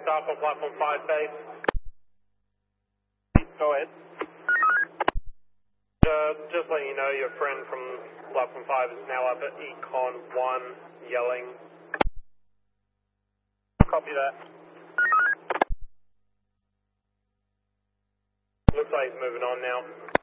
stop on platform 5 base. Go ahead. Just letting you know, your friend from platform 5 is now up at Econ 1, yelling. Copy that. Looks like he's moving on now.